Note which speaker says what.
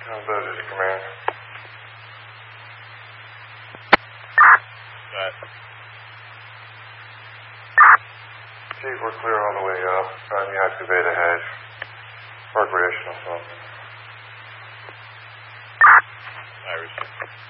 Speaker 1: Those is your command.
Speaker 2: Right.
Speaker 1: Chief, we're clear all the way up. Time you activate a hedge. Recreational zone.
Speaker 2: Irish.